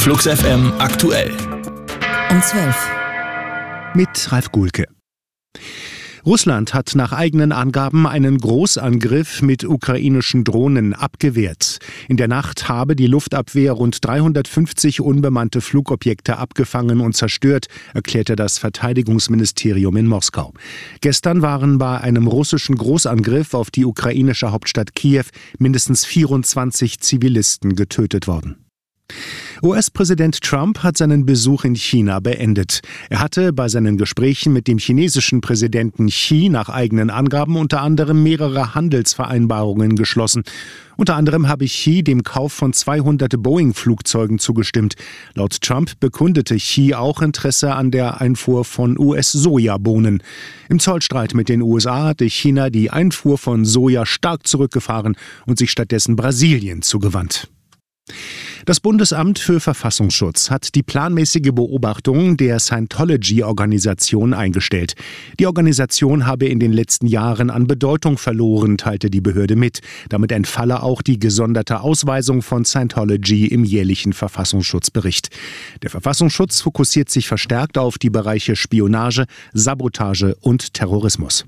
Flux FM aktuell. Um 12. Mit Ralf Guhlke. Russland hat nach eigenen Angaben einen Großangriff mit ukrainischen Drohnen abgewehrt. In der Nacht habe die Luftabwehr rund 350 unbemannte Flugobjekte abgefangen und zerstört, erklärte das Verteidigungsministerium in Moskau. Gestern waren bei einem russischen Großangriff auf die ukrainische Hauptstadt Kiew mindestens 24 Zivilisten getötet worden. US-Präsident Trump hat seinen Besuch in China beendet. Er hatte bei seinen Gesprächen mit dem chinesischen Präsidenten Xi nach eigenen Angaben unter anderem mehrere Handelsvereinbarungen geschlossen. Unter anderem habe Xi dem Kauf von 200 Boeing-Flugzeugen zugestimmt. Laut Trump bekundete Xi auch Interesse an der Einfuhr von US-Sojabohnen. Im Zollstreit mit den USA hatte China die Einfuhr von Soja stark zurückgefahren und sich stattdessen Brasilien zugewandt. Das Bundesamt für Verfassungsschutz hat die planmäßige Beobachtung der Scientology-Organisation eingestellt. Die Organisation habe in den letzten Jahren an Bedeutung verloren, teilte die Behörde mit. Damit entfalle auch die gesonderte Ausweisung von Scientology im jährlichen Verfassungsschutzbericht. Der Verfassungsschutz fokussiert sich verstärkt auf die Bereiche Spionage, Sabotage und Terrorismus.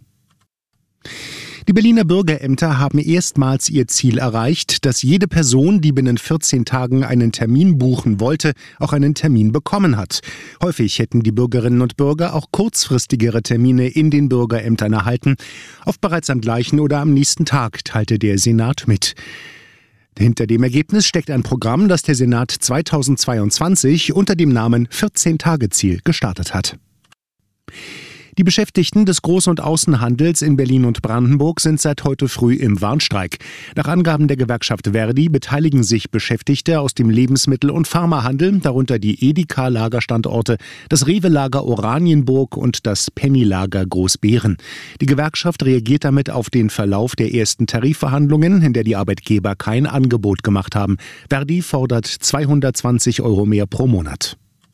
Die Berliner Bürgerämter haben erstmals ihr Ziel erreicht, dass jede Person, die binnen 14 Tagen einen Termin buchen wollte, auch einen Termin bekommen hat. Häufig hätten die Bürgerinnen und Bürger auch kurzfristigere Termine in den Bürgerämtern erhalten, oft bereits am gleichen oder am nächsten Tag, teilte der Senat mit. Hinter dem Ergebnis steckt ein Programm, das der Senat 2022 unter dem Namen 14-Tage-Ziel gestartet hat. Die Beschäftigten des Groß- und Außenhandels in Berlin und Brandenburg sind seit heute früh im Warnstreik. Nach Angaben der Gewerkschaft ver.di beteiligen sich Beschäftigte aus dem Lebensmittel- und Pharmahandel, darunter die Edeka-Lagerstandorte, das Rewe-Lager Oranienburg und das Penny-Lager Großbeeren. Die Gewerkschaft reagiert damit auf den Verlauf der ersten Tarifverhandlungen, in der die Arbeitgeber kein Angebot gemacht haben. ver.di fordert 220 € mehr pro Monat.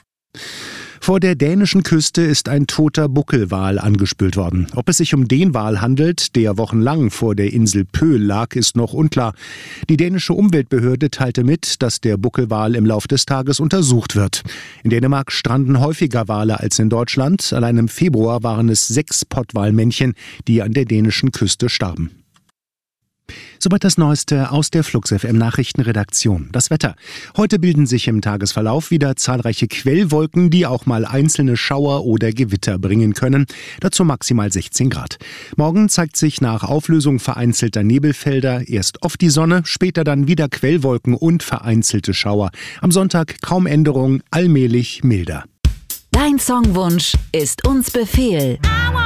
Vor der dänischen Küste ist ein toter Buckelwal angespült worden. Ob es sich um den Wal handelt, der wochenlang vor der Insel Pöhl lag, ist noch unklar. Die dänische Umweltbehörde teilte mit, dass der Buckelwal im Lauf des Tages untersucht wird. In Dänemark stranden häufiger Wale als in Deutschland. Allein im Februar waren es 6 Pottwalmännchen, die an der dänischen Küste starben. Soweit das Neueste aus der Flux FM Nachrichtenredaktion. Das Wetter. Heute bilden sich im Tagesverlauf wieder zahlreiche Quellwolken, die auch mal einzelne Schauer oder Gewitter bringen können. Dazu maximal 16 Grad. Morgen zeigt sich nach Auflösung vereinzelter Nebelfelder erst oft die Sonne, später dann wieder Quellwolken und vereinzelte Schauer. Am Sonntag kaum Änderung, allmählich milder. Dein Songwunsch ist uns Befehl.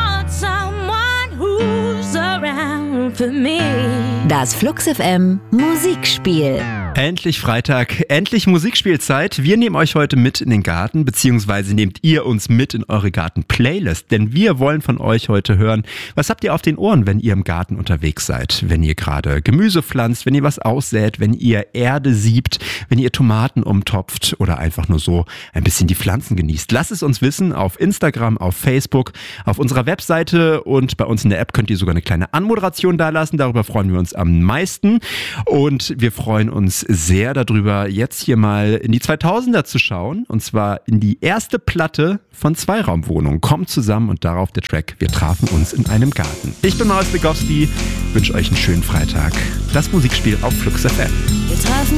Das Flux FM Musikspiel. Endlich Freitag, endlich Musikspielzeit. Wir nehmen euch heute mit in den Garten, beziehungsweise nehmt ihr uns mit in eure Garten-Playlist. Denn wir wollen von euch heute hören, was habt ihr auf den Ohren, wenn ihr im Garten unterwegs seid? Wenn ihr gerade Gemüse pflanzt, wenn ihr was aussät, wenn ihr Erde siebt, wenn ihr Tomaten umtopft oder einfach nur so ein bisschen die Pflanzen genießt. Lasst es uns wissen auf Instagram, auf Facebook, auf unserer Webseite und bei uns in der App könnt ihr sogar eine kleine Anmoderation dalassen. Darüber freuen wir uns am meisten und wir freuen uns sehr darüber, jetzt hier mal in die 2000er zu schauen, und zwar in die erste Platte von Zweiraumwohnung. Kommt zusammen und darauf der Track Wir trafen uns in einem Garten. Ich bin Marius Begowski, wünsche euch einen schönen Freitag. Das Musikspiel auf Flux FM. Wir trafen